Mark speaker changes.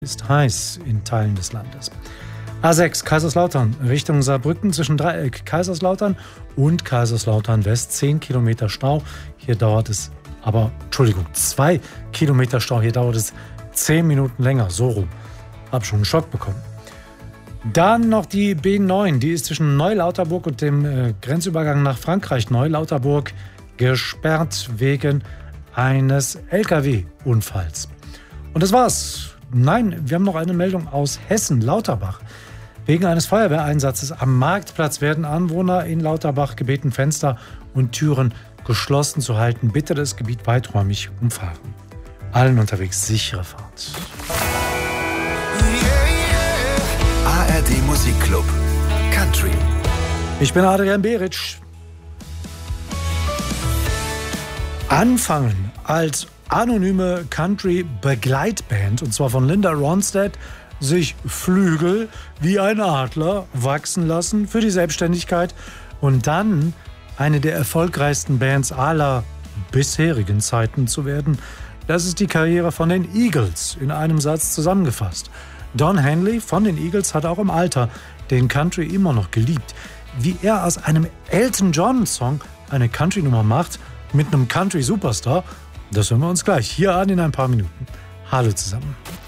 Speaker 1: Ist heiß in Teilen des Landes. A6 Kaiserslautern Richtung Saarbrücken zwischen Dreieck Kaiserslautern und Kaiserslautern West 10 Kilometer Stau. Hier dauert es 2 Kilometer Stau. Hier dauert es 10 Minuten länger. So rum. Hab schon einen Schock bekommen. Dann noch die B9. Die ist zwischen Neulauterburg und dem Grenzübergang nach Frankreich. Neulauterburg gesperrt wegen eines LKW-Unfalls. Und das war's. Nein, wir haben noch eine Meldung aus Hessen, Lauterbach. Wegen eines Feuerwehreinsatzes am Marktplatz werden Anwohner in Lauterbach gebeten, Fenster und Türen geschlossen zu halten. Bitte das Gebiet weiträumig umfahren. Allen unterwegs sichere Fahrt.
Speaker 2: ARD Musikclub Country.
Speaker 1: Ich bin Adrian Beritsch. Anfangen als anonyme Country-Begleitband, und zwar von Linda Ronstadt, sich Flügel wie ein Adler wachsen lassen für die Selbstständigkeit und dann eine der erfolgreichsten Bands aller bisherigen Zeiten zu werden. Das ist die Karriere von den Eagles, in einem Satz zusammengefasst. Don Henley von den Eagles hat auch im Alter den Country immer noch geliebt. Wie er aus einem Elton John-Song eine Country-Nummer macht mit einem Country-Superstar, das hören wir uns gleich hier an in ein paar Minuten. Hallo zusammen.